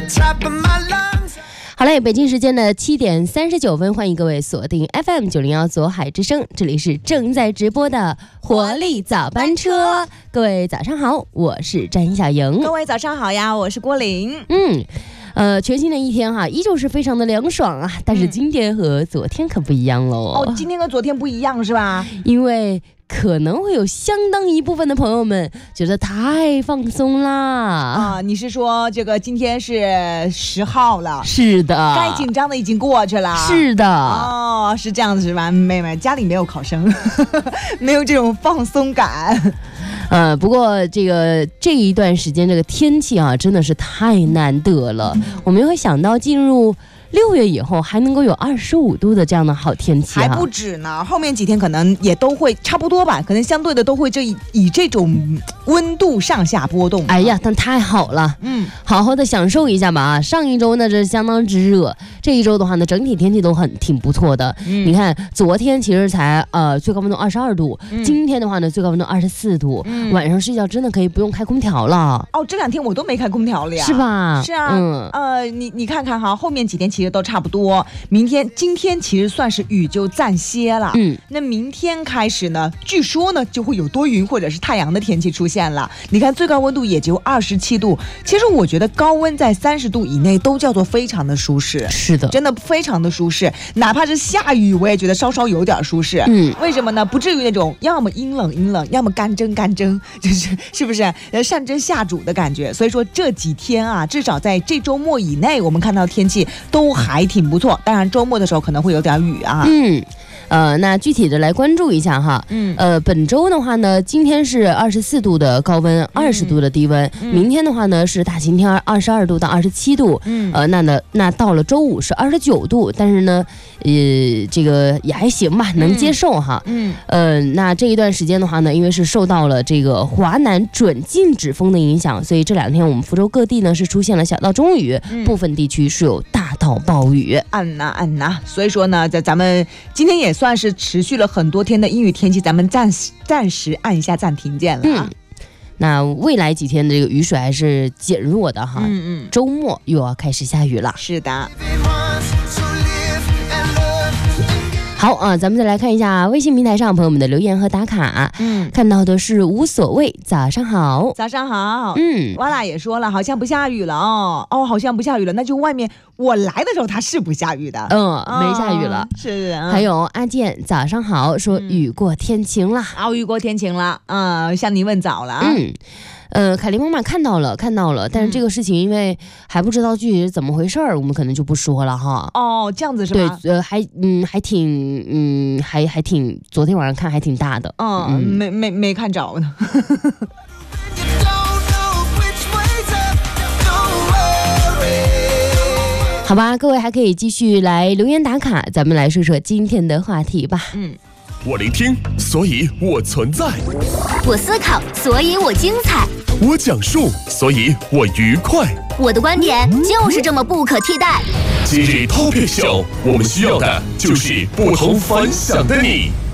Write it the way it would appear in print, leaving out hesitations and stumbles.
好嘞，北京时间的7点39分，欢迎各位锁定 FM901左海之声，这里是正在直播的活力早班车。各位早上好，我是詹小莹。 各位早上好呀，我是郭玲。 全新的一天哈，依旧是非常的凉爽啊，但是今天和昨天可不一样喽。 今天和昨天不一样是吧？ 因为可能会有相当一部分的朋友们觉得太放松啦啊！你是说这个今天是10号了？ 是的， 该紧张的已经过去了。 是的， 哦，是这样子是吧？妹妹家里没有考生，没有这种放松感。 不过这一段时间这个天气啊，真的是太难得了。我们会想到进入6月以后还能够有25度的这样的好天气， 还不止呢，后面几天可能也都会差不多吧，可能相对的都会以这种温度上下波动。 哎呀，但太好了，好好的享受一下吧啊！上一周呢这相当之热，这一周的话呢整体天气都挺不错的。你看昨天其实才最高温度22度，今天的话呢最高温度24度，晚上睡觉真的可以不用开空调了。 哦，这2天我都没开空调了呀。 是吧？ 是啊，你看看哈，后面几天其实都差不多。今天其实算是雨就暂歇了。那明天开始呢，据说呢就会有多云或者是太阳的天气出现了。你看最高温度也就27度，其实我觉得高温在30度以内都叫做非常的舒适。 是的， 真的非常的舒适，哪怕是下雨我也觉得稍稍有点舒适。为什么呢？不至于那种要么阴冷，要么干蒸，是不是上蒸下煮的感觉？所以说这几天啊，至少在这周末以内，我们看到天气都还挺不错。当然周末的时候可能会有点雨啊。 那具体的来关注一下哈。本周的话呢，今天是24度的高温，20度的低温。明天的话呢是大晴天，22度到27度。那到了周五是29度，但是呢，这个也还行吧，能接受哈。那这一段时间的话呢，因为是受到了这个华南准禁止风的影响，所以这2天我们福州各地呢是出现了小到中雨，部分地区是有大到暴雨。 按呐，所以说呢，咱们今天也算是持续了很多天的阴雨天气，咱们暂时按一下暂停键了啊。 那未来几天的这个雨水还是减弱的哈。周末又要开始下雨了。 是的。 好啊，咱们再来看一下微信平台上朋友们的留言和打卡。看到的是无所谓，早上好。 早上好。哇啦也说了，好像不下雨了哦，好像不下雨了，那就外面我来的时候它是不下雨的。 没下雨了。 是。 还有阿健早上好，说雨过天晴了。 雨过天晴了。向你问早了啊。 凯琳妈妈看到了，但是这个事情因为还不知道具体是怎么回事儿，我们可能就不说了哈。 这样子是吧？ 对，还挺，昨天晚上看还挺大的。 没看着呢。 好吧，各位还可以继续来留言打卡，咱们来说说今天的话题吧。 我聆听，所以我存在； 我思考，所以我精彩； 我讲述，所以我愉快； 我的观点就是这么不可替代。 今日 Topic Show，我们需要的就是不同凡响的你。